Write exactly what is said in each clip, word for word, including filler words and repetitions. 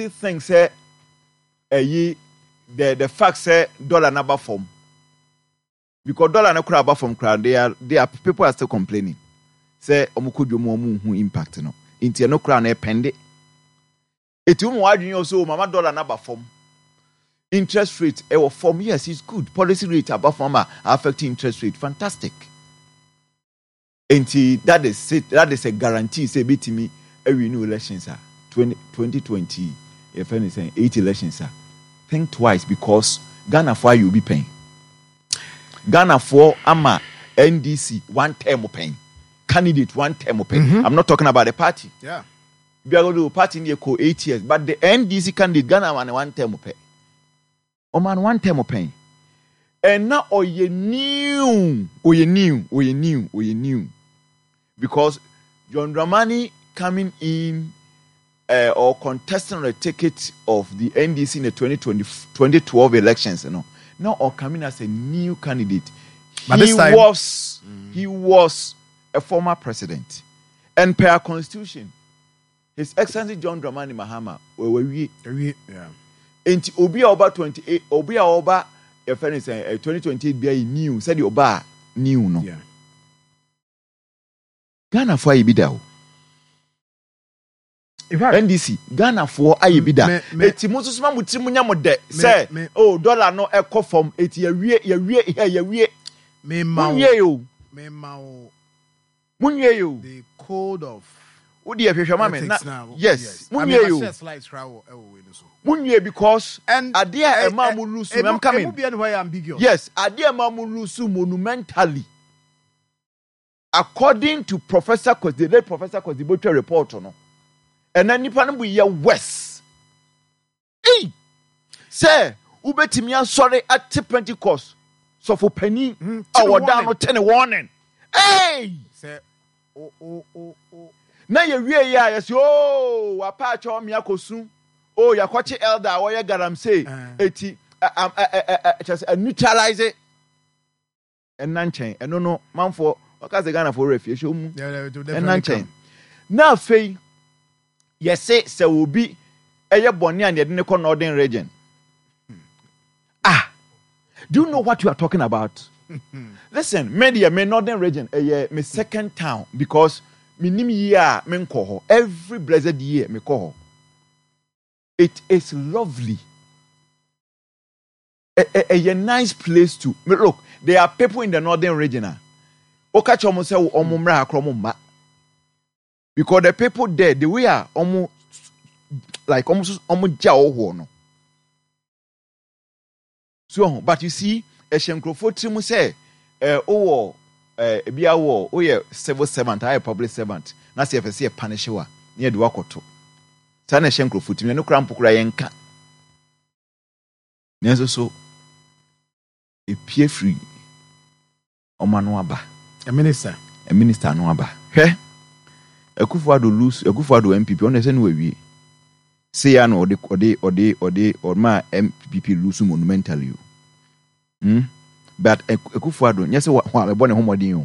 think say eh the the fact say dollar number form because dollar na kura from crowd they are they are people are still complaining say omukodwo mu omu hu impact no inti no kura na pende eti umu wadwin also mama dollar number form interest rate e form yes it's good policy rate above form affecting interest rate fantastic inti that is it that is a guarantee say betimi every new elections are twenty twenty if anything eight elections are think twice because Ghana for you be paying Ghana for ama N D C one term paying candidate one term paying mm-hmm. I'm not talking about the party yeah we are going to party in the co eight years but the N D C candidate Ghana man one term pay o man one term paying and now oh you new oh you new oh you new oh you new because John Dramani coming in uh, or contesting the ticket of the N D C in the twenty twenty, twenty twelve elections, you know, now or coming as a new candidate. But he time, was mm. he was a former president, and per constitution, His Excellency John Dramani Mahama, we we yeah. And Obi Oba twenty eight, Obi Oba, your friend is uh, twenty twenty eight. Be new, said the Oba new no. Yeah. Ghana for a bidao. N D C Ghana for a bida. Eti Moses Mamuti Munyamode say, oh dollar no echo from eti ye wie ye wie ye wie. Me ma yo. Me ma Munye yo. The code of Udi e hwehwe mame na yes. Munye yo. Munye because and adea e ma mu lusu am coming. Yes, adea ma mu lusu monumentally. According to Professor Kwesi, the late Professor Kwesi Botwe report no. And then nipa no ye west. Hey! Say, ubetimi ansori at Pentecost. So for penny, our down no ten warning. Hey! Say, oh, oh, oh, oh. Na ye wie ya yes oh, wapa cho me akosu. Oh, ya kwachi elder wo ye garam say, eti um just neutralize it. And nanchen, and no no, man for because the Ghana for refuge. And nanchen. Now fei yes say se will be a boni and the northern region. Ah, do you know what you are talking about? Listen, media me northern region a me second town because me nim year me nko every blessed year me ko. It is lovely. A, a, a nice place to look. There are people in the northern region. Oka chomo se omo mra akromo mba. Because the people there, the way are almost like almost almost jaw no. So, but you see, a shenkrofo timu say, eh, oh, eh, bia wo, oh yeah, civil servant, I public servant. Na see if I see a punisher near the wakoto. Sana shenkrofo timu no krampo kura yenka. Nenzo so a pie free. Omano aba. A minister. A minister no aba. He? Akufo-Addo lose, Akufo-Addo M P P on the same way. Say ya no, or the or the or the or my M P P lose monumentally. Hmm. But Akufo-Addo, yes, what what born a home.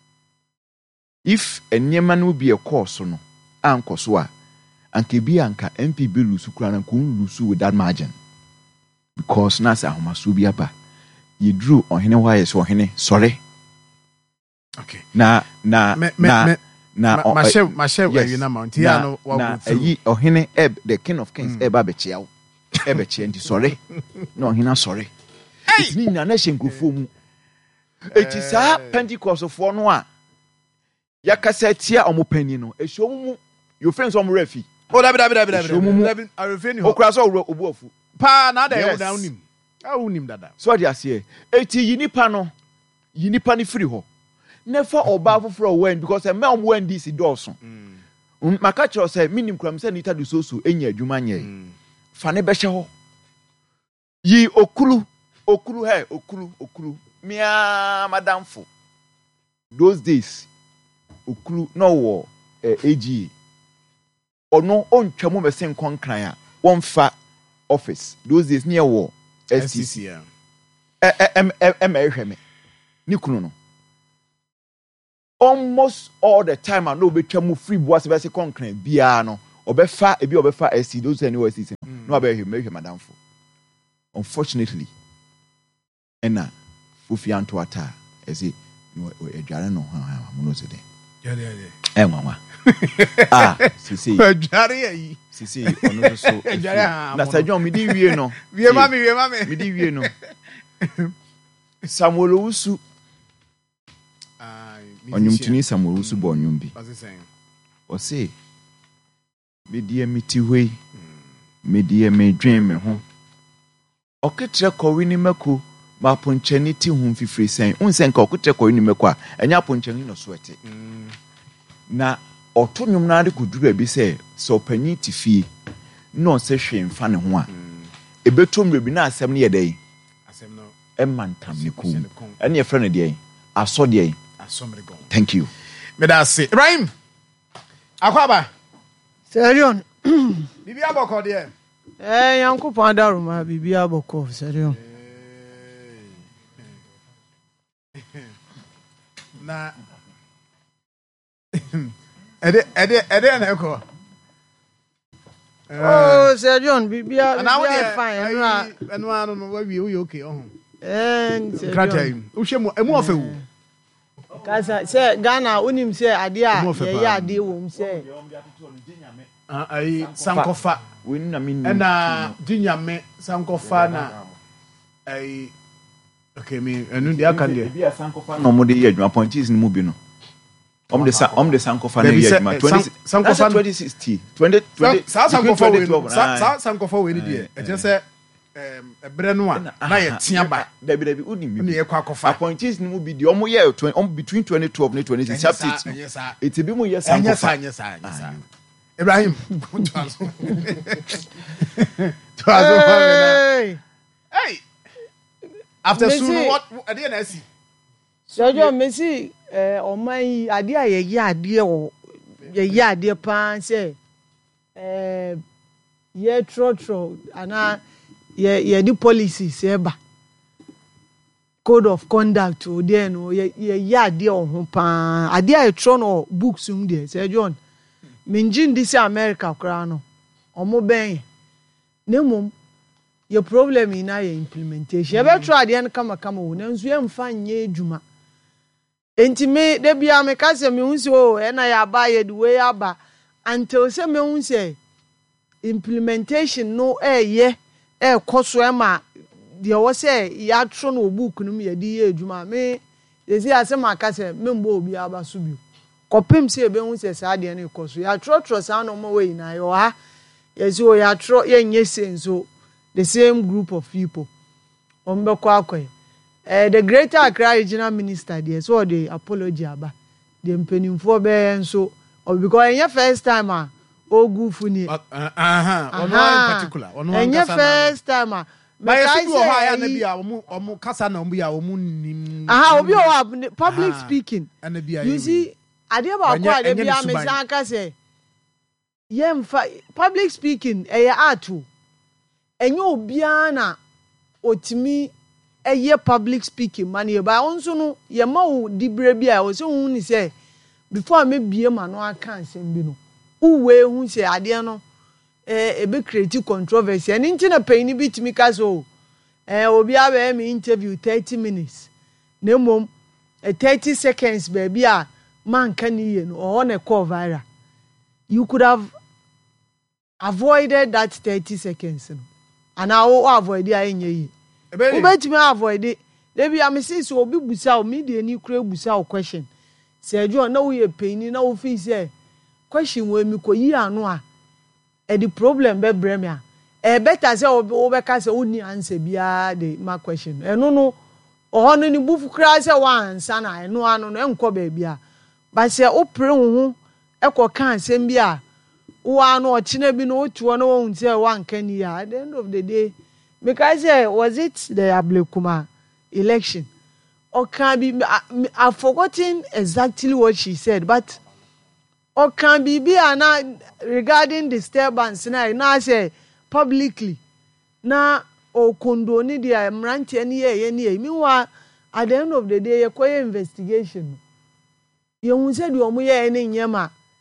If a nyeman will be a course no, anko soa, anke bi anka M P P lose kura na kun lose with that margin. Because nasa homa subi aba. You drew on hine why so hine sorry. Okay. Na na me, me, na. Me. Na ma chef ma chef yes. You na mount here no what na eyi ohene eb the king of kings eba be chia wo ebe chia nti sorry no ohena sorry it ni na na hyenkrofo mu eti saa Pentecost fo no a yakasa tia omopani no ehyo mu your friends om refi oh dabi dabi dabi dabi I refi ni ho okura so obu afu pa na da e down nim a unim dada so dia se eti yinipa no yinipa ni free ho never oba foforo wen because a man wen this doso mm maka cho say minim kram say nita do so so enya adwuma nye fa ne be hye ho yi okuru okuru he okuru okuru mia madamfo those days okuru no wo eh, A G ono ontwa mo mesen konkran a won fa office those days near wo S T C eh eh em em ehwe me ni kunu no almost all the time I know betwa mu free boas be se concrete bia no obefa ebi obefa S C those any S C no abe make madam for unfortunately ena fufi anto ata ezi no edware no ha mo no se de yeah yeah yeah eh nwanwa ah sisi edware yi sisi ono so na sajon mi di wie no wie ma mi wie ma mi mi di wie no Samuel Owusu ah onyumtini Samuel Owusu bo onyumbi o say me die miti hwei me die me dwen me ho oketre kowi ni mako ma ponchani ti hu fifiri sen unsen ka oketre kowi ni mako a enya ponchani no so ete na oto nwum na de koduru abi se so panyi ti fie no se hwe mfa ne ho a ebetom rebi na asem ne yedai asem no emantam ne ku ene ye frɛ ne de aso de asomre go thank you me da se Ibrahim akwaba Serion bibi aboko de eh Yankopon adaruma bibi aboko serion na ede ede ede na eko oh serion bibi bibi fine enu a enu anu no wa wi o okay ohun eh serion kratai o hwe mu emu ofa wu kasa se Ghana unim se ade a ye ya ade wo m se ah ai sankofa woni na min na dinyame sankofa na ai okay me enu dia kan dia bia sankofa no mo de ye adwuma points ni mu bi no om de sa om de sankofa na ye adwuma twenty sankofa twenty sixty twenty twenty sa sankofa we sa sankofa we ni dia e je se em ebre no a na ye tiaba dabi dabi udi mi ni ye kwa kofa appointees ni mu bi di omo ye om between twenty twelve and twenty sixteen substitute it be mu ye sankofa anya sa anya sa Ibrahim twazo twazo hey hey after soon what ade na asi Sergio Messi eh oman ade a ye ye ade o ye ye ade pa se eh ye trotro ana ye ye di policy se ba code of conduct o de no ye ye ade o ho pa ade a tro no books um de Sergio minjin this America kra no omo ben nemum your problem in our implementation. Ebe try ade en kama kama wo na nso emfa nye adwuma. Enti me de bia me ka se me hunse o e na ya ba ye de we aba until se me hunse implementation no e ye e koso e ma de wo se ya tro no book no me ye di ye adwuma me ye si ase ma ka se me mbo obi aba so bi. Kopim se ebe hunse sa ade na koso ya tro tro sa no mo we na yo ha ye si o ya tro ye nye senso the same group of people ombekwa akoy eh the Greater Accra Regional Minister there so the apology aba the mpenimfo be enso or because enye first time ah ogu funi aha ono in particular ono enye first time ah but I see how ya na bia omu omu kasa na omu ya omu nim aha obi o public speaking you see ade ba kwa ade bia me san ka say yemfa public speaking eh art enye obia na otimi eye public speaking man ye ba onso no ye ma wo dibre bia o se hu ni se before me bie ma no aka ansem bi no uwe hu se ade no eh ebe create controversy ani nti na pain bi timi ka so eh obi aba me interview thirty minutes na mom eh, thirty seconds baby a man kan ye no o na call viral you could have avoided that thirty seconds no and I will avoid it enye yi obetimi avoid it debi am say so obi busa o media ni kura busa o question say John na wo ye pain na wo fi say question we mi ko yi anu a e the problem be brem ya e better say wo be ka say oni answer bia the my question e no no o no ni bufu kura say one answer na e no anu no enko ba bia ba say o pre wo ho e ko kan asem bia wa no ochina bi no otuo no won say one kan ya at the end of the day because uh, was it the Ablekuma election or can be I, I've forgotten exactly what she said but or can be be ana regarding disturbance na na say publicly na o condone the mranti any ye any meanwhile at the end of the day you call investigation you won say the omo ye any nyema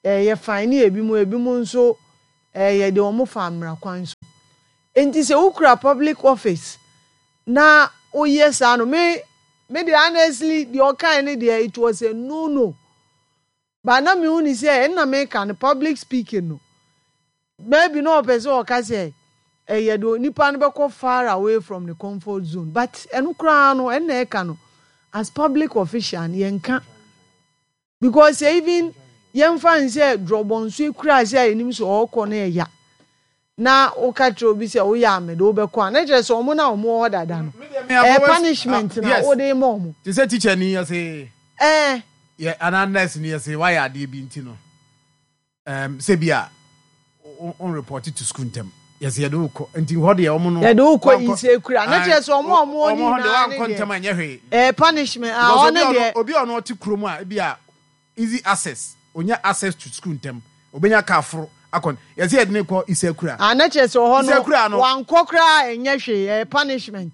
eh ye fine ebi mu ebi mu nso eh ye de omo fa amra kwan so enti se ukura public office na o yes ano me me the honestly the okan ne there it was a no no but na me uni say na me can public speaking no maybe no person o ka say eh ye do nipa no be go far away from the comfort zone but enu kra no en na e ka no as public official ye nka because even yen fan say drobon so kura say enim so okọ na ya na o ka tro bi say o ya me do be ko na je so mo na o mo order da no eh punishment na o dey mo mo ti say teacher ni ya say eh yeah an nurse ni ya say why are dey bi ntino um say bia on report it to school ntem yes ye do ko nti ho de o mo no ye do ko ise kura na je so mo mo ni na ni ntem anye hwe eh punishment ah on dey obi on oti kromo a bia easy access onya access to school ntem obenya ka afro akon yes ye de ne ko ise kura ah na che so ho no wan kokra enye hwe eh punishment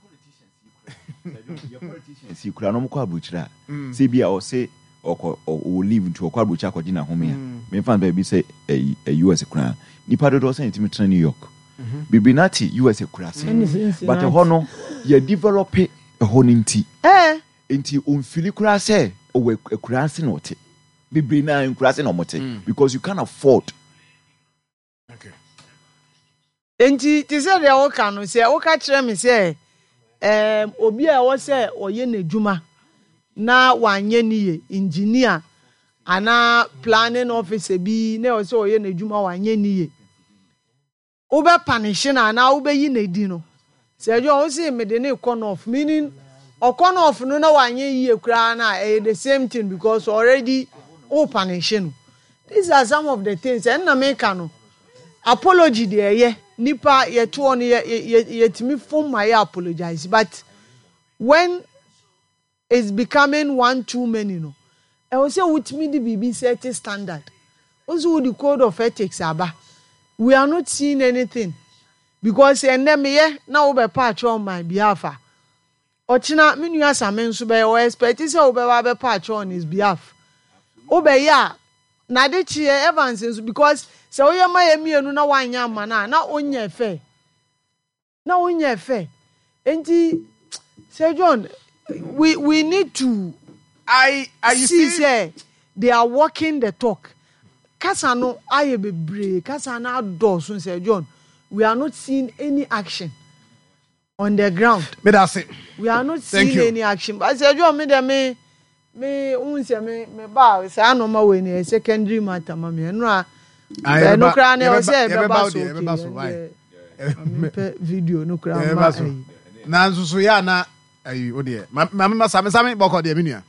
your politicians you kura no mo ko abuchira say bia o say o o leave into o ko abuchira ko gina home ya me fan ba bi say a U S kura nipa do do say intimi tra New York bibinati U S kura say but ho no ye develop e ho ninti eh enti on fili kura say o we kura say no te bibri na kura say no mote because you can't afford. Okay. Enti ti say de o ka no say o ka kire me say em obi a wo say oye n'adwuma na wanye niye engineer ana planning officer bi na o say oye n'adwuma wanye niye ube punish na na ube yi n'edi no say jo o say me de na corner off meaning o corner off no na wanye yiye kura na eh the same thing because already o punish no. These are some of the things and na make no apology there ye nipa ye to on ye ye timi form my apologize but when it's becoming one too many no I will say with me the B B set standard also the code of ethics aba we are not seeing anything because and them ye na we be patch on my behalf ochina me nua samen so be o expect say we be be patch on his behalf obe ya na de chi Evans because se oye ma ye mienu na wanya ma na na onye fe na onye fe enti Sir John we we need to I I you see, see say they are walking the talk kasa no aye bebre kasa na do so Sir John we are not seeing any action on the ground me that say we are not seeing any action but Sir John me dem me me unse me me ba sa no ma we ni secondary matter ma me no a e no kra na o say be ba so be ba so why video no kra ma na nso so ya na ayi o de ma ma ma sa me sa me boko de menua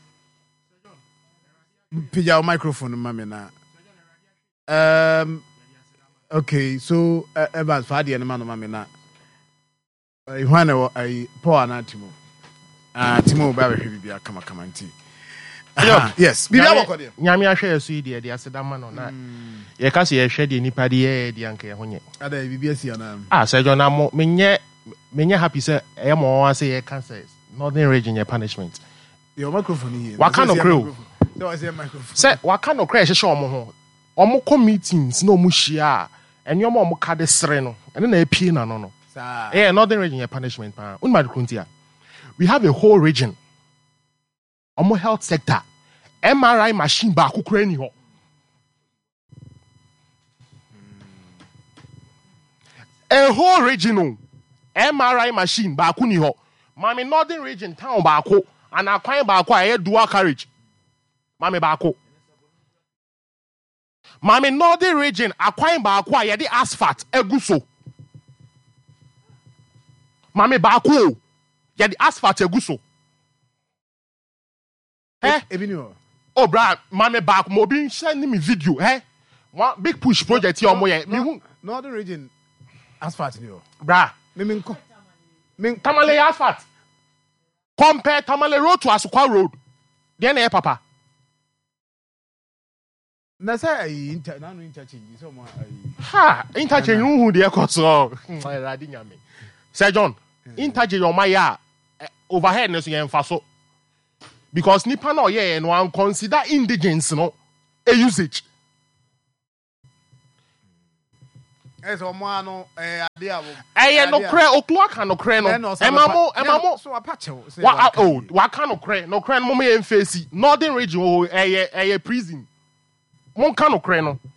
pija o microphone ma me na um okay so uh, Evans fa de no ma no ma me na ai hwana ai Paul na Timo ah Timo ba be hwe bibia kama kama nti Uh, yes, Bibi aboko de. Nyame ahwe yeso yi de de asedama no na. Ye ka se ye hwe de nipa de ye de anka ye honye. Ada bibi asi ana. Ah, Sir John amo menye menye happy say e mo wan say ye cancer northern region ye punishment. Your microphone here. Waka no crow. So I say microphone. Say waka no crow hye omo ho. Omo ko meetings na omo hia ene omo omo ka de sere no. Ene na epie na no no. Sa. Eh northern region ye punishment pa. Unma de kuntia. We have a whole region. Omo health sector. M R I machine ba kukura ni ho. A whole regional M R I machine ba ku ni ho. Mami northern region town ba ko and akwan ba ko aye dual carriage. Mami ba ko. Mami northern region akwan ba ko aye the asphalt eguso. Mami ba ko ye the asphalt eguso. Eh ebinio oh bra mame back mo bi send me video eh one big push project here omo ye me hu northern region asphalt ni o bra me me nko me Tamale asphalt compare Tamale road to Asukwa road then eh papa na say inter na no interchange so mo ha interchange hu de ekoso radi nyame Sir John interchange o my ya overhead no so ye mfa so because nipa na oye no and consider indigence no a usage As a man, eh, idea. Eh, no cre, okloaka no cre no. Emamo, emamo. So a patch. What oh, what kind of cre? No cre, no me emphasi. Northern region, oh, eh, eh, prison. Mon kind of cre no.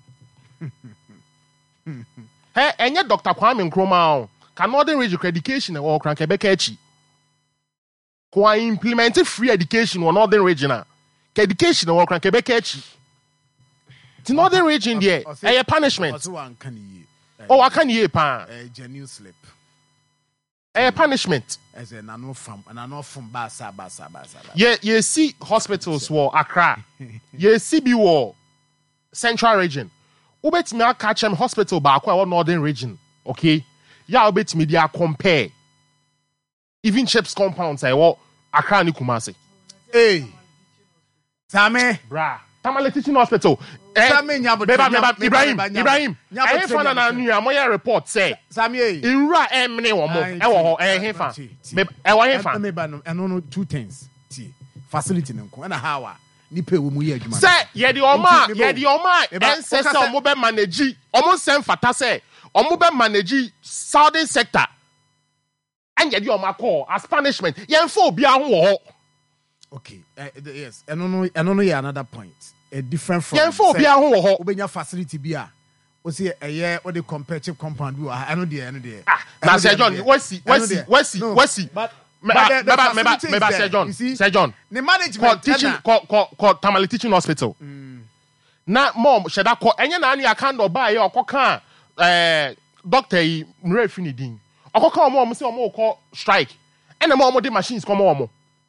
Hey, and yet Doctor Kwame Nkrumah, can Northern region education or Krankebeke Kwa implement free education or Northern region. Education or Krankebeke. The Northern region there, a punishment. Oh, I can hear pan. A genuine slip. A punishment. As an annual from an annual from Bassa Bassa Bassa. Yeah, you see hospitals war Accra. You see B war Central region. Ubet me catch them hospital back or Northern region. Okay? Yeah, ubet me dia compare. Even Chips compounds I walk Accra ni Kumasi. Hey. Sammy. Bra. Tamale Teaching Hospital. Eh, Beba, Beba, Ibrahim, Ibrahim. I found an annual Moya report say. Sammy. In ra emne or more. I will eh hefa. I want hefa. And no two things. Facility no and a hour. Nipe wo mu ye adwuma. Say, ye di oma, ye di oma. Ancestor omo be manage. Omo sem fata say. Omo be manage southern sector. And ye di oma call as punishment. Ye mfo obi ahun wo. Okay. Uh, yes. And no, no, and no, yeah, another point. A different from. Yeah, for be a home. Obenya facility be a. O see a year or the comparative compound. Do I know the end there. Ah, now Sir John, what's see, what's see, what's see, what's see. But but but but Sir John, Sir John. The management teaching, call call call Tamale Teaching Hospital. Na mom, should I call any nani account or buy or call eh doctor Mure Finidin. Or call mom say omo call strike. And the mom the machines come on.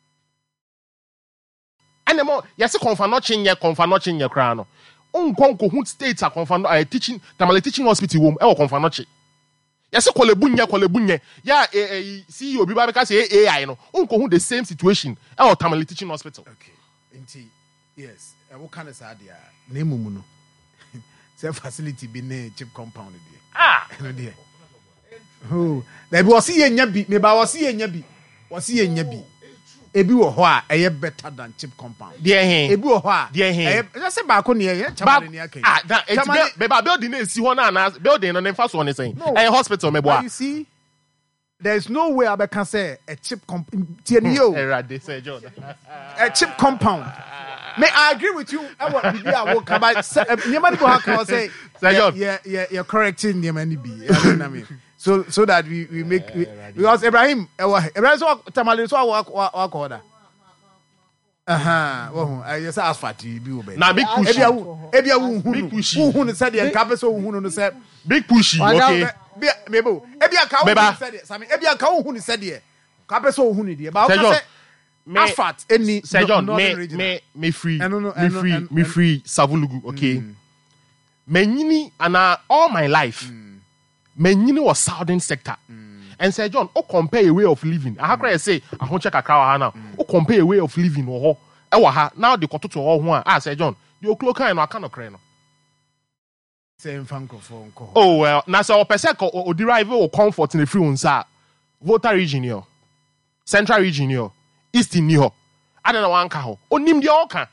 And the more, yes, confirm not change your confirm not change your crown. On conco who states are confirm uh, teaching, Tamale Teaching Hospital room, or confirm not. Yes, call a bunya, call a bunya. Yeah, see you, because A I, no, uncle who the same situation, or Tamale Teaching Hospital. Okay, indeed, yes. What kind of idea? Name Mumuno. Say facility be near chip compound. Ah, no dear. Oh, there was see a nyabi, maybe I was see a nyabi, was see a nyabi. Ebi wo ho a eye better than chip compound. Dear hen. Ebi wo ho a. Dear hen. Just say baako ne ye chamale ne akai. Ah, that it's be building na si ho na na building no nfa so ne saying. Eh hospital me boa. You see, there is no way I can say a chip compound. Yo. Erade Sir John. A chip compound. May I agree with you? I want to be a work about Niamani bo ha say. Sir John. Yeah, yeah, you're correcting Niamani B. I mean. So so that we, we make we, because Ibrahim Ibrahim so Tamale so work work order. Aha, oh, I just ask for T B obey. Na big push. Ebia ebia wu big push. Wu no said the cafe so wu no said big push. Okay. Mebo. Ebia ka wu said it. Sami ebia ka wu said it. Cafe so wu no dey. Ba o say asphalt any Sir John me me me free. Me free me free Savulugu, okay. Me nyini ana all my life. Menyini was southern sector. Mm. And Sir John, oh compare a way of living. I have say, I won't check a car now. Oh compare a way of living or oh now the koto to all one. Ah, Sir John, the okloka and I cannot crane. Same funko phone call. Oh well, now so perseko or derive or comfort in the free ones are Volta region here, Central region here, Eastern here. I don't know one car. Oh, nim the oka.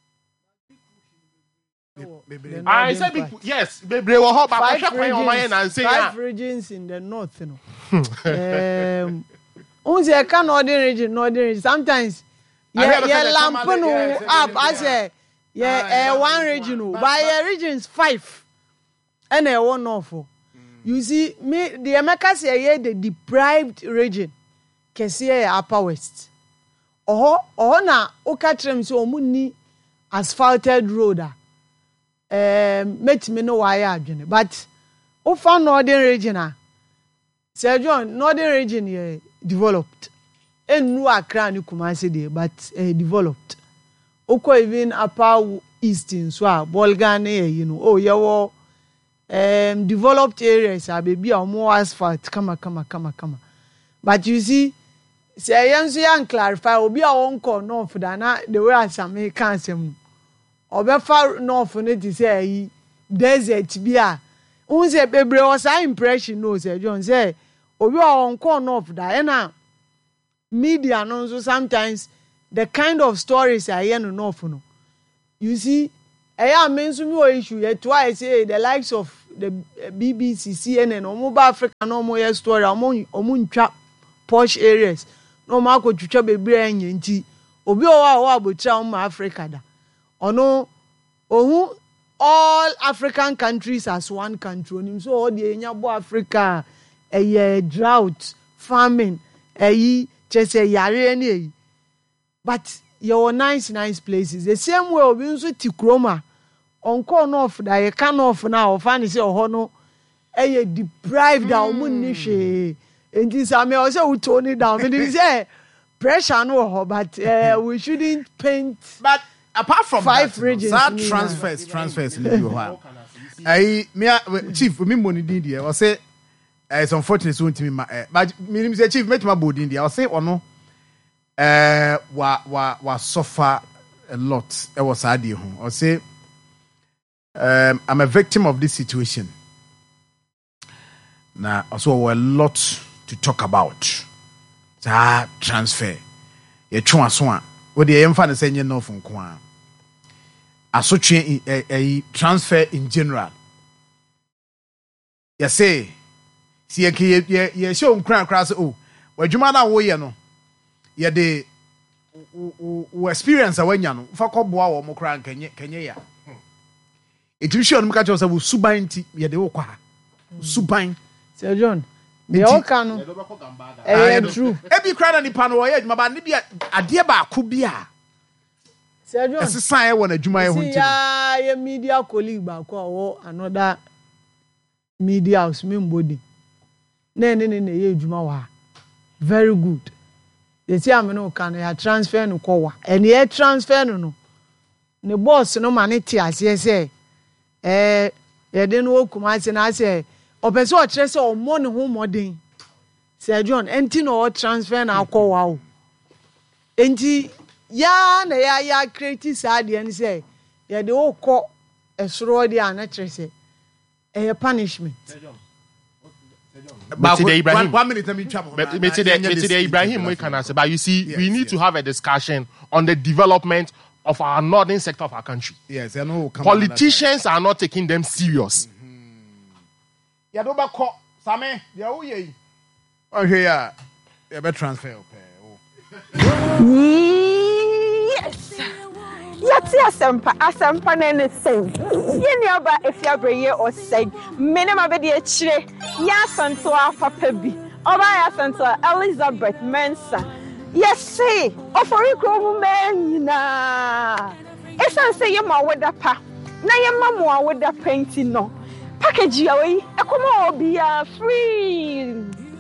I said, yes, baby, will five regions, five regions in the north, you know. um, once you can northern region, northern region. Sometimes, yeah, yeah, lampono up. I say, yeah, uh, one region, by uh, regions five, and a one awful. You see, me the Americans say the deprived region, can see upper west. Oh, oh, na okatrem so muni asphalted road. Um, met me no why adwene, but o fa northern region a Sir John northern region here developed enu Accra ni Kumasi there, but uh, developed oko even upper eastern so a Bolgan here, you know, oh yeah, um developed areas a baby a more asphalt kama kama kama kama, but you see say yanso yan clarify obi a won call north da na the way as am can say obefa north no ti say desert bi a un say bebre was an impression no say John say obi on call north da na media no so sometimes the kind of stories I hear no north no, you see I am mentioning your issue. Yet twice say the likes of the B B C, C N N, Omo Africa, no more story. Omo omo trap posh areas. No mark what you trap a brain yenti. Obi owa owa bucha omo Africa da. Ono ohu all African countries as one country. So all the enyabo Africa, a drought, famine, a just a yare any. But your nice nice places the same way obi nso tikroma onko no of da ye can off now fan say oho eh deprived da omo ni hwe enti say me o say we tone it down me say pressure no ho but uh, we shouldn't paint but apart from five that regions that transfers transfers in you ha I me chief me money din dia o say it's unfortunate so ntimi ma but me say chief metima bodin dia o say ono Uh, wa wa wa suffer a lot. It was hard. I say, um, I'm a victim of this situation. Now, also a lot to talk about. That transfer. You chua swan. What the infant is saying no from Kwan. I so change a transfer in general. You say, see, you you you show cry cry. Oh, where you man away no. Yeah, the experience when you know, for Coboa or Mokran, Kenya, Kenya. It will show them catch us with Subain, yeah, the Oka. Subain. Sir John, the Okano. Eh, true. Every crowd on the panel, my Nibia, a dear bar could be a. Sir John, as a sign when a Jumai went to a media colleague back or another media house, mean body. Nay, nay, nay, Jumawa. Very good. They say I'm no can ya transfer no kowa. And ye transfer no no. Ne boss no money tias ye say. Eh ye den wo kuma se na say opeso o kire say o mo ne ho modern. Sir John enti no transfer na kowa o. Enti ya na ya ya create sad ye say ye de wo ko esoro de ana kire say eh punishment. But today, Ibrahim, one minute, let me trouble. But today, Ibrahim, we can answer. But you see, yes, we need yes. to have a discussion on the development of our northern sector of our country. Yes, I know. Politicians are not taking them serious. Yeah, don't back up, Sammy. Yeah, oh yeah. Okay, yeah. You better transfer. Yes. Yati asempa asempa na ne sen yeni oba efiabreye o say menema be de akire ya santo afapa bi oba ya santo Elizabeth Mensa yes say oforiko mu menina esan say yema woda pa na yema mo woda painti no package ya we ekoma obi ya free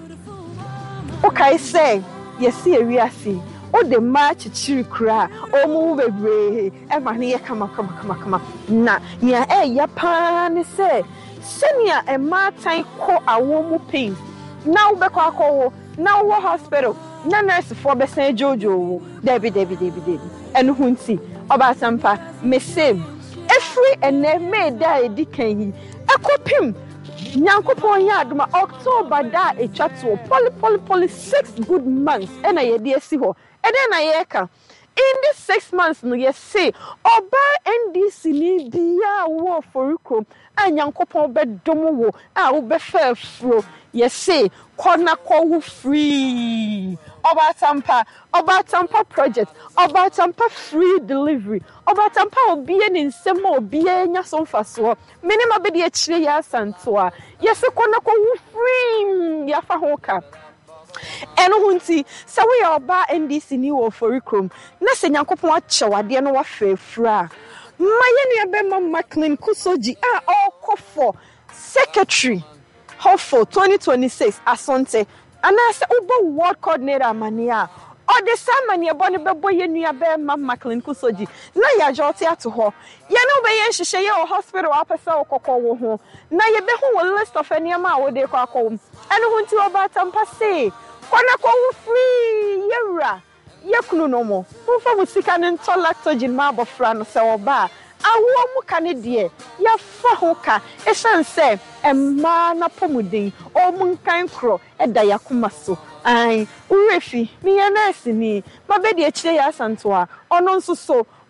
okay say yes see ewiase o de match chiri kra o mu bebre e ma ne kama kama kama kama na nya e ya pa ne se senia e ma tan ko awo mu pain na wo be ko akowo na wo hospital na nurse for be san jojo debi debi debi debi enu hunti oba sampa me same every ene me da e dikan yi ekopim nyankopon ya aduma October da e chatwo poly poly poly six good months ena ye de esi ho and then I eka in these six months no yes say oba N D C ni bia wo foriko anyankopon be domo wo a wo be fa fro yes say corner ko free oba tampa oba tampa project oba tampa free delivery oba tampa obi en nsem obi enya so mfaso minima be de akire ya santo a yes corner ko free ya fa ho ka eno hunti se we oba N D C ni wo forikrom na se nyankopon achewade no wa fefura maye ne be mama clean kusoji a okofo secretary hopeful twenty twenty-six asonte ana se ubo ward coordinator mania o de samani ebo ne bebo ye nua be mama clean kusoji na ya jote ato ho ye no be ye nhihye ye o hospital apesa okokọ wo ho na ye be ho list of eniama a wo de kwa akọ eno hunti oba tampa se kwana ko free yera yekunu no mo mfa musika ne ntolactogen ma abofra no se oba awo mu ka ne de ya fa ho ka esanse emma na pomudin o mu nkan kro eda yakoma so ai urefi mi ya nurse ni ma be de akire ya santo a ono nso so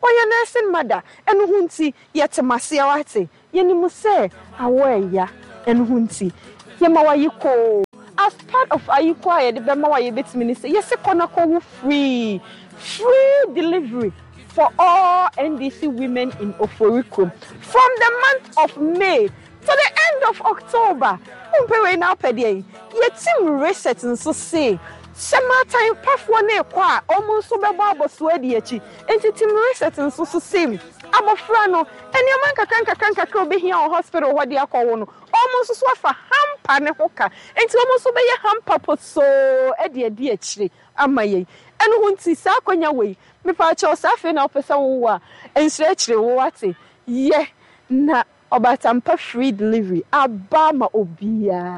ɔyɛ nursing mother ɛno ho nti yɛte maseɛ wate yɛnim sɛ awɔ ɛya ɛno ho nti yɛma wayi koo as part of ayiko a yɛde bɛma wa yɛbɛtumi ne sɛ yɛsɛ kɔnakɔ free free delivery for all N D C women in Oforikurom from the month of May to the end of October. Umpewe na opedie. Yetim reset nso say summertime pafo na ekwa almost so beba aboso adi achi. Enti tim reset nso so same. Abofra no enioma nkakanka kanka ka obehia o hospital hɔ de akɔwo no. Almost so afa hampa ne hoka. Enti almost so beye hampa poto adi adi achi amaye. Enu hunti sa akonya wei. Me pa cho safe na opesa wo a ensre akyire wo ate. Ye na obatampa free delivery abama obia.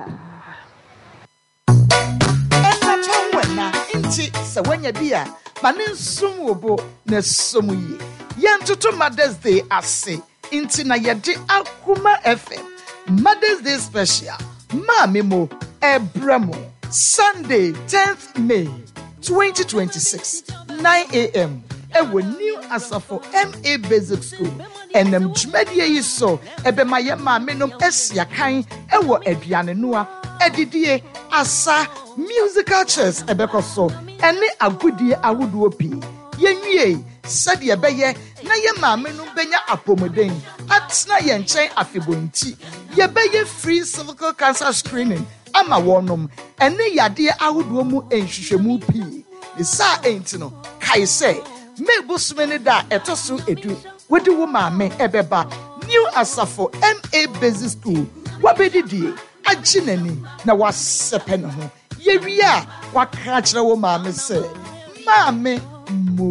Enna tawena inti se wanya bia ma ne nsum obo na som yi. Yentoto Mother's Day ase inti na yede Akuma F M Mother's Day special Mami mo Ebramo Sunday tenth May twenty twenty-six nine a.m. Ewo New Asafo M A Basic School enem dwumadie yi so ebema ye maamenom esiakan ewo aduane noa edidie asa musical chairs ebekoso ene agudie awoduo pi yenwie sade ebeye na ye maamenom benya apomodin atna ye nchen afebonti ye beye free cervical cancer screening ama wonom ene yade awoduo mu enhwehwemu pi isa entino kai say Mebo sumene da etosu edu wedi wo maame ebeba New Asafo M A Basic School wabedidie aginani na wasepe ne ho yewia wakra kire wo maame se maame mo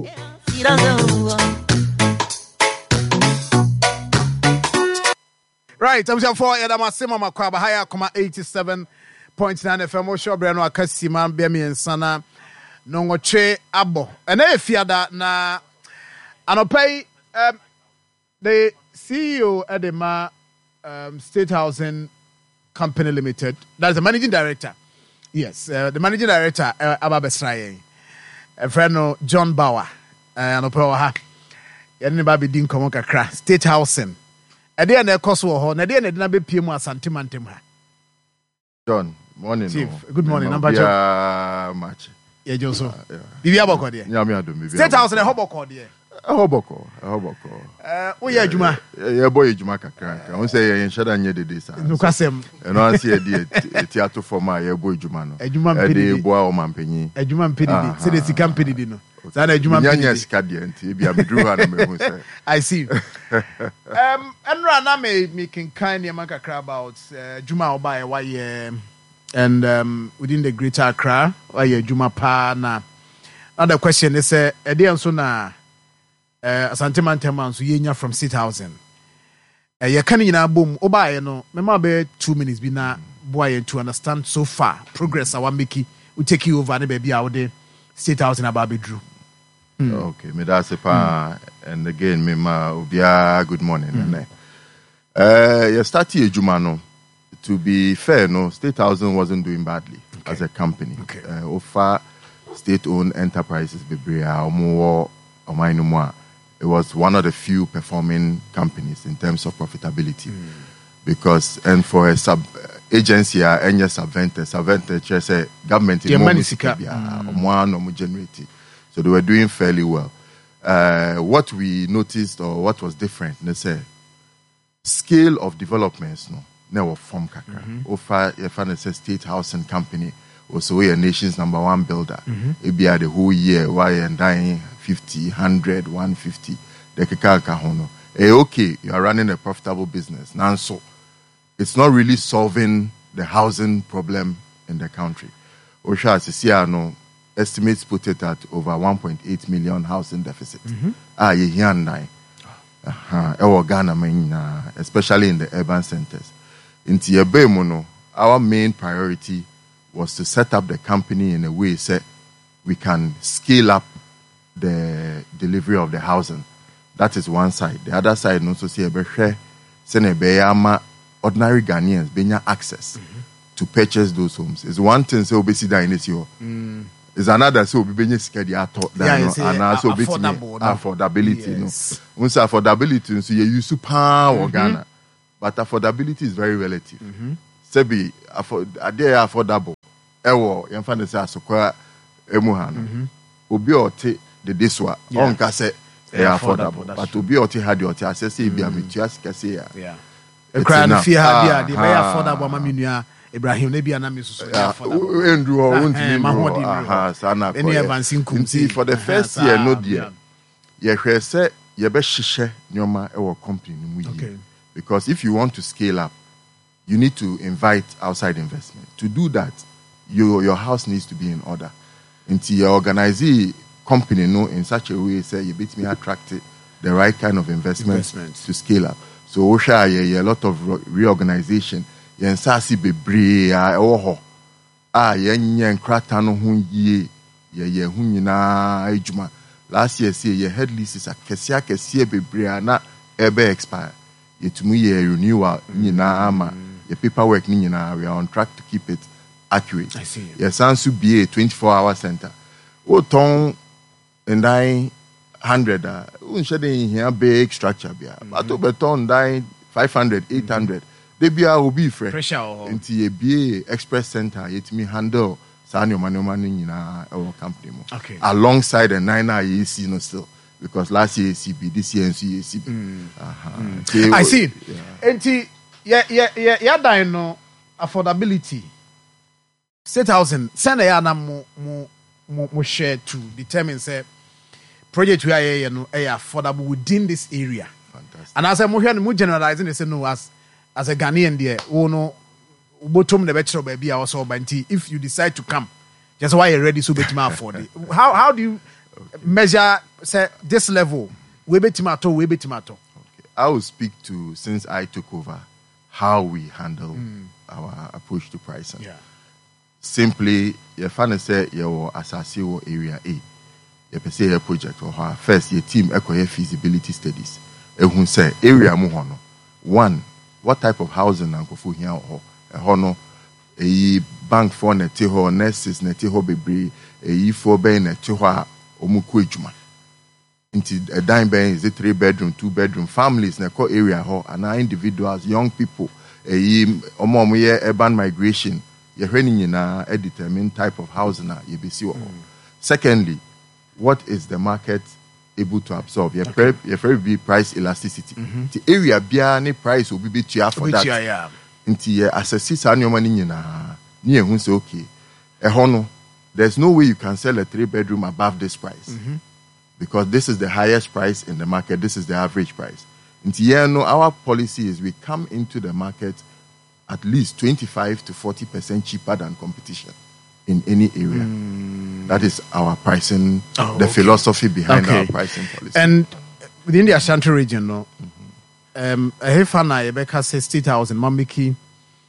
Right, I'm saying for Yadama Sima Makwaba Haya Koma eighty-seven point nine F M Osho Breno Akasima Biami and Sana Nongoche Abo. And if Yada na Anopay um the C E O at the Ma um, State Housing Company Limited, that's the managing director. Yes, uh, the managing director uh, Ababesraye. A friend John Bauer. And Anopa Yannibabi Din Komoka Kra State Housing. A day and a cost war, and a day and a be P M Santimantim. John, morning. Chief, good morning. Number much. Yeah, Joso. Bibi Aboko there. Yeah, me ado. State House and a Hoboko there. A Hoboko, a Hoboko. Uh, oh yeah, Juma. Yeah, boy, Juma Kakranka. I want to say in Shadan Yedi this. No Kasem. And I see a theatre for my boy Jumano. A Juma Pidi, boy or Mampini. A Juma Pidi. Say the company dino. Sana Juma Pidi. Scadiant. Be a bedroom. I see. Um, and Rana may making kind Yamaka Accra about Juma Oba why and um within the Greater Accra why Juma Pa na. Another question is a day and so na uh Santimanteman so yenya from six thousand. Uh you can in a boom oba you know me be two minutes be na boy to understand so far progress I want make we take you over and baby out there state house in Ababe Drew. Hmm. Okay, me that's a pa hmm. And again me ma obia good morning. Hmm. Uh you start here Jumano. To be fair, no, State Housing wasn't doing badly okay. As a company. Okay. Uh, offer state-owned enterprises, it was one of the few performing companies in terms of profitability. Mm. Because, and for a sub agency, any subvented, subvented, just a government in more generate. So they were doing fairly well. Uh, what we noticed or what was different, let's say, scale of developments, no. Never form kakra. Offer if an state housing company also a nation's number one builder. It be the whole year why and dying fifty, hundred, one fifty. The kaka hono. Eh okay, you are running a profitable business. Now so it's not really solving the housing problem in the country. Osha Sisiano estimates put it at over one point eight million housing deficit. Ah ye here nine. Uh-huh. Ghana, especially in the urban centers. In Tiabemono, our main priority was to set up the company in a way that we can scale up the delivery of the housing. That is one side. The other side, also see a better, ordinary Ghanaians being access mm-hmm. to purchase those homes. It's one thing, so basically, in this year, Is another so be benye sika di ato yeah, no and so bit affordability yes. no once affordability so you use pa mm-hmm. Ghana but affordability is very relative mm-hmm. Sebi afford ade affordable ewo yemfa ne say asokwa emu ha no mm-hmm. obi ote the this one on ka say e affordable but obi ote had your ote say say bia metua sika say ya yeah e cry no fear ha bia dey affordable ma menua Ibrahim ne bia na me so yeah endu ho wontimi mahodi aha sana ko nti for the first year no dia ye hwe se ye be hihye nyoma e wo company ni mu yi because if you want to scale up you need to invite outside investment to do that you your house needs to be in order nti you organize company no in such a way say you bit me attract the right kind of investment, investment. to scale up so we share a lot of reorganization yen sasi bebre a ewo ho a yen yen krata no ho yie ye ye hu nyina adwuma last year say ye head leases akese akese bebre na ebe expire yetumi ye renewal nyina ama ye paperwork nyina we are on track to keep it accurate. I see. Ye sansu be a twenty-four hour center o ton nine hundred a un shede here big structure bia but o beton nine five hundred eight hundred they be a be fresh pressure into a B A express center yet me handle sanyo manoma nyina our company mo okay. alongside the nine A C no still because last year A C B this year A C B mm. uh-huh. mm. I see enti yeah yeah yeah yeah dan no affordability state housing send ya na mo mo mo share to determine say project we are you know affordable within this area. Fantastic. And as I mo here mo generalizing they say no as as a Ghanaian there, oh no, bottom the better baby also banty. If you decide to come, just why you're ready so bet me afford it. How how do you okay. measure say this level? We bet tomato, we bet tomato. Okay. I will speak to since I took over how we handle mm. our approach to pricing. Yeah. Simply, your fan say your assassin area A. You per se a project or her first your team echo feasibility studies. Ehun say area mu hono. One. What type of housing na nkofo hia ho e ho no eyi bank for na te ho nurses na te ho bebre eyi for ben na te ho a omuko adwuma nti a dime ben is a three bedroom two bedroom families na ko area ho and individuals young people eyi omo omo ye urban migration ye hwani nyina e determine type of housing na ye besi ho mm. Secondly, what is the market able to absorb your okay. very big price elasticity. Mm-hmm. The area bia ni price will be bit for that. Yeah. Inti assess sa nyoma ni nyina. Ni ehun say okay. E ho no there's no way you can sell a three bedroom above this price. Mm-hmm. Because this is the highest price in the market, this is the average price. Inti yeah no our policy is we come into the market at least twenty-five to forty percent cheaper than competition in any area. Mm. That is our pricing, oh, the okay. philosophy behind okay. our pricing policy. And within the Ashanti region, no, mm-hmm. um, a hefana Rebecca says sixty thousand. Mamiki,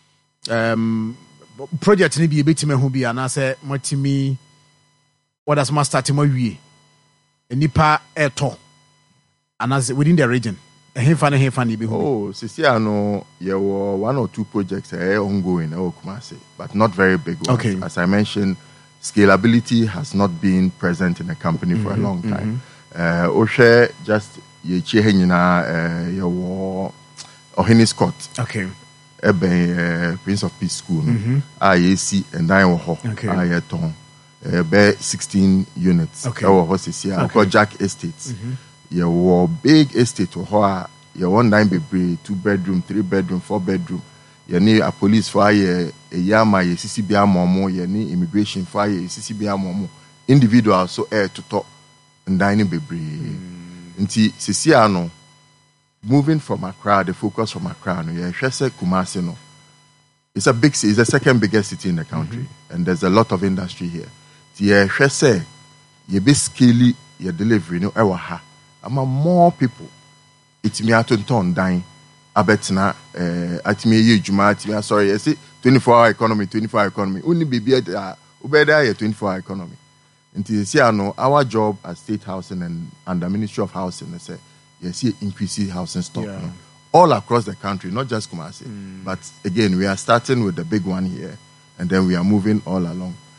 um, project ni bi ebeti me hu bi ana say matimi. What does master timo wie? Nipa eto, and as within the region. Hefana hefana bi hu. Oh, sisi ano ye were one or two projects are ongoing. Oh, Kumasi, but not very big ones. Okay. As I mentioned, scalability has not been present in the company mm-hmm, for a long time. Mm-hmm. Uh, Oshe just ye chehina ye were Ohini Scott. Okay. Ebe Prince of Peace School. Mm-hmm. Ah ye see and I wo. Okay. Ah ye ton. Ebe sixteen units. Okay. Ewo ho sisi a Jack Estates. Mm-hmm. You were big estate or you one nine be two bedroom, three bedroom, four bedroom. You need a police fire, a yama, a C C B R momo, you need immigration fire, a C C B R momo. Individual so air to talk and dining be Nti Sisiano moving from Accra, the focus from Accra, no, yeah, Shese Kumasi no. It's a big city, it's the second biggest city in the country, mm-hmm. and there's a lot of industry here. Yeah, Shese, you be skilly, your delivery, no, ewa ha. Ama more people itimi atonton dan abetna eh atimi ye djuma atimi sorry you see twenty-four hour economy twenty-four hour economy only be uh, ubeda ye twenty-four hour economy until see ano our job as state housing and and the Ministry of Housing they say you see increasing housing stock yeah. no? all across the country, not just Kumasi mm. but again we are starting with the big one here and then we are moving all along.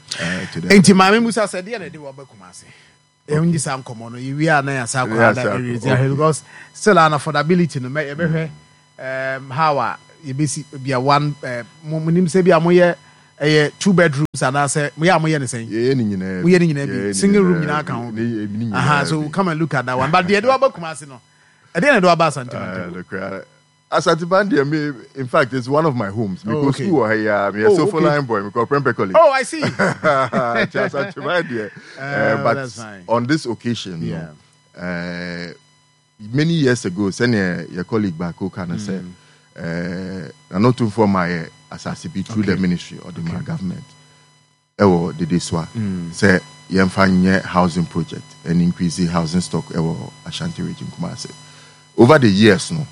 uh, to them. Enti Mami Musa said, "Yeah, they were Kumasi." Even this am common. We are now South Carolina because still an affordability. No, maybe um how you be a one. Munim say be a moye a two bedrooms and I say we are moye anything. We are in single room in our account. Aha, so come and look at that one. But the other Kumasi no. I didn't do about something. Asantibandi, in fact, it's one of my homes. Because oh, okay. school here, I'm a sofa line boy. We call Prempe College. Oh, I see. Asantibandi. Uh, but on this occasion, yeah. uh, many years ago, senior your colleague back who kind of said, "I'm not too for my assassinate through okay. the ministry or the okay. government." Ewo the Deswa say yemfanye housing project and increase the housing stock ewo Ashanti region Kumasi. Over the years, no.